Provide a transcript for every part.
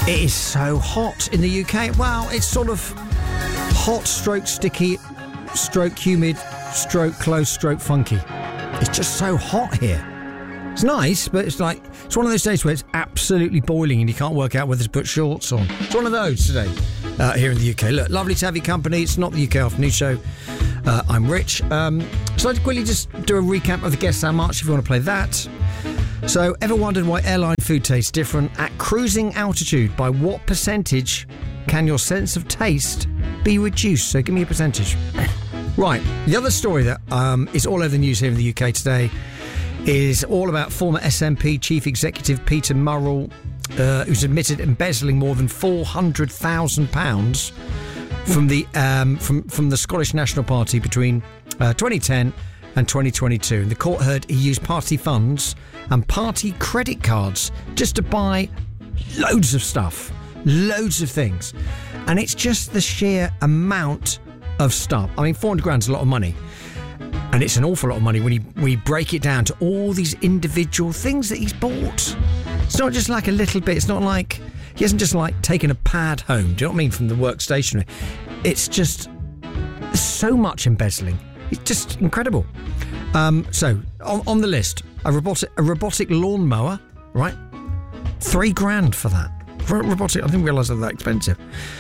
It is so hot in the UK. Well, it's sort of hot, stroke sticky, stroke humid, stroke close, stroke funky. It's just so hot here. It's nice, but it's one of those days where it's absolutely boiling and you can't work out whether to put shorts on. It's one of those today here in the UK. Look, lovely to have your company. It's not the UK Afternoon Show. I'm Rich. So I'd quickly just do a recap of the Guess How Much if you want to play that. So, ever wondered why airline food tastes different? At cruising altitude, by what percentage can your sense of taste be reduced? So give me a percentage. Right, the other story that is all over the news here in the UK today is all about former SNP Chief Executive Peter Murrell, who's admitted embezzling more than £400,000 from the Scottish National Party between 2010 and 2022. And the court heard he used party funds and party credit cards just to buy loads of stuff, loads of things. And it's just the sheer amount of stuff. I mean, 400 grand's a lot of money. And it's an awful lot of money when you break it down to all these individual things that he's bought. It's not just like a little bit. It's not like he hasn't just like taken a pad home. Do you know what I mean? From the work stationery. It's just so much embezzling. It's just incredible. So on the list, a robotic lawnmower, right? $3,000 for that. For a robotic, I didn't realise they're that expensive.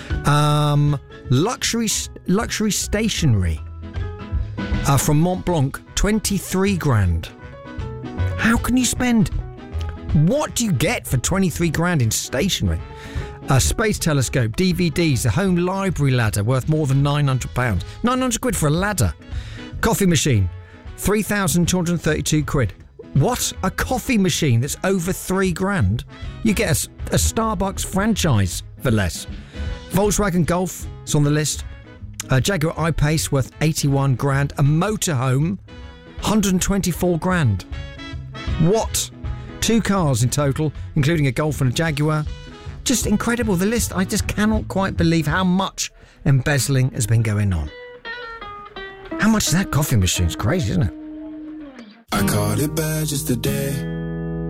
Luxury stationery from Montblanc, $23,000. How can you spend? What do you get for $23,000 in stationery? A space telescope, DVDs, a home library ladder worth more than £900. 900 quid for a ladder. Coffee machine, 3,232 quid. What? A coffee machine that's over $3,000? You get a Starbucks franchise for less. Volkswagen Golf is on the list. A Jaguar I-Pace worth $81,000. A motorhome, $124,000. What? 2 cars in total, including a Golf and a Jaguar. Just incredible. The list, I just cannot quite believe how much embezzling has been going on. How much is that coffee machine? It's crazy, isn't it? I caught it bad just today.